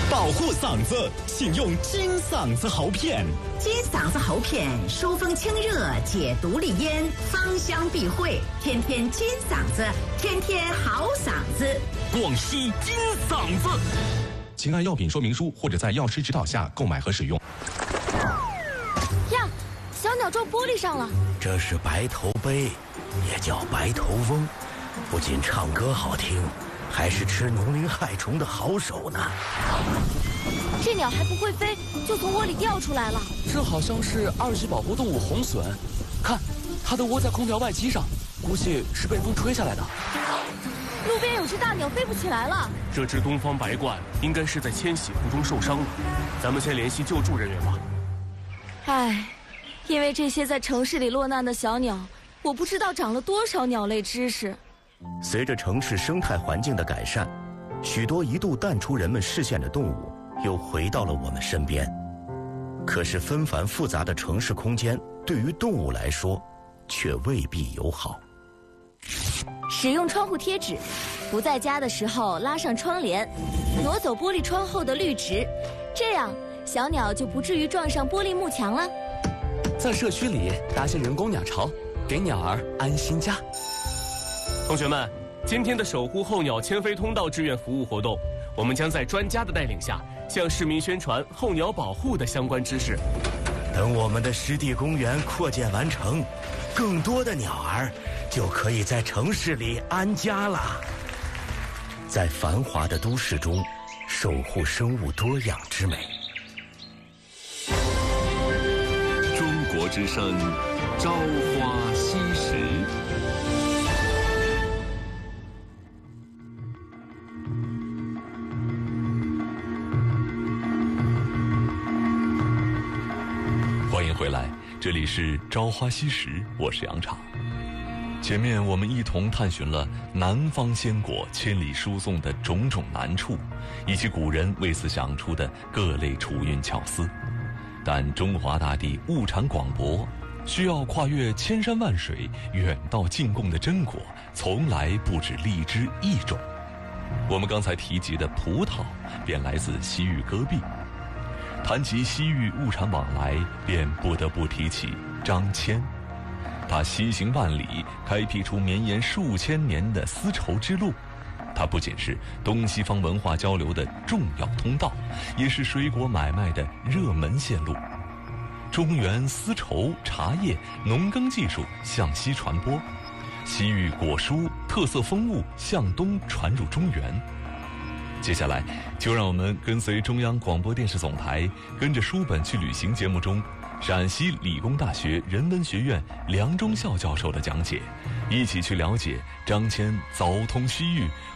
保护嗓子，请用金嗓子喉片。 金嗓子喉片疏风清热，解毒利咽，芳香避秽，天天金嗓子，天天好嗓子。 广西金嗓子，请按药品说明书或者在药师指导下购买和使用。 呀，小鸟撞玻璃上了。 这是白头鹎，也叫白头翁，不仅唱歌好听，还是吃农林害虫的好手呢。 这鸟还不会飞，就从窝里掉出来了。 这好像是二级保护动物红隼，看，它的窝在空调外机上，估计是被风吹下来的。 路边有只大鸟飞不起来了。 这只东方白鹳应该是在迁徙途中受伤了，咱们先联系救助人员吧。 唉，因为这些在城市里落难的小鸟，我不知道长了多少鸟类知识。 随着城市生态环境的改善，许多一度淡出人们视线的动物又回到了我们身边。可是纷繁复杂的城市空间对于动物来说却未必友好。 使用窗户贴纸，不在家的时候拉上窗帘，挪走玻璃窗后的绿植，这样小鸟就不至于撞上玻璃幕墙了。 在社区里搭些人工鸟巢，给鸟儿安心家。 同学们，今天的守护候鸟迁飞通道志愿服务活动，我们将在专家的带领下，向市民宣传候鸟保护的相关知识。 等我们的湿地公园扩建完成，更多的鸟儿就可以在城市里安家了。在繁华的都市中，守护生物多样之美。 中国之声，朝花夕拾。 欢迎回来，这里是朝花夕拾，我是杨昶。前面我们一同探寻了南方鲜果千里输送的种种难处，以及古人为此想出的各类储运巧思。但中华大地物产广博，需要跨越千山万水远道进贡的珍果从来不止荔枝一种。我们刚才提及的葡萄便来自西域戈壁。谈及西域物产往来，便不得不提起张骞。他西行万里，开辟出绵延数千年的丝绸之路。它不仅是东西方文化交流的重要通道，也是水果买卖的热门线路。中原丝绸、茶叶、农耕技术向西传播，西域果蔬、特色风物向东传入中原。接下来，就让我们跟随中央广播电视总台，跟着书本去旅行节目中，陕西理工大学人文学院梁忠孝教授的讲解，一起去了解张骞凿通西域，